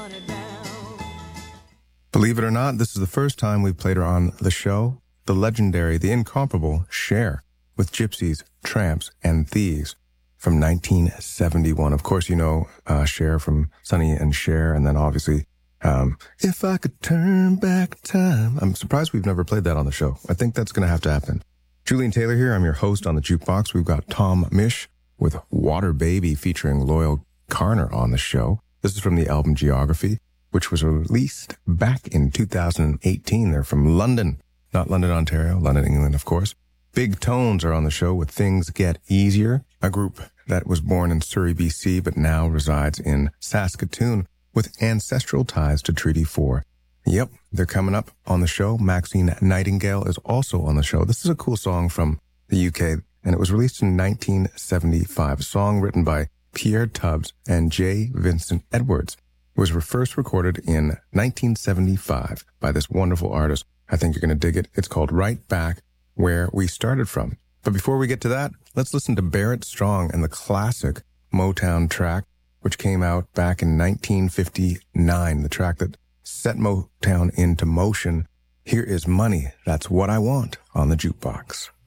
Believe it or not, this is the first time we've played her on the show. The legendary, the incomparable Cher with Gypsies, Tramps, and Thieves from 1971. Of course, you know Cher from Sonny and Cher, and then obviously If I Could Turn Back Time. I'm surprised we've never played that on the show. I think that's going to have to happen. Julian Taylor here. I'm your host on the Jukebox. We've got Tom Misch with Water Baby featuring Loyal Carner on the show. This is from the album Geography, which was released back in 2018. They're from London, not London, Ontario, London, England, of course. Big Tones are on the show with Things Get Easier, a group that was born in Surrey, BC, but now resides in Saskatoon with ancestral ties to Treaty 4. Yep, they're coming up on the show. Maxine Nightingale is also on the show. This is a cool song from the UK, and it was released in 1975, a song written by Pierre Tubbs and J. Vincent Edwards. It was first recorded in 1975 by this wonderful artist. I think you're going to dig it. It's called Right Back Where We Started From. But before we get to that, let's listen to Barrett Strong and the classic Motown track, which came out back in 1959, the track that set Motown into motion. Here is Money, That's What I Want on the Jukebox.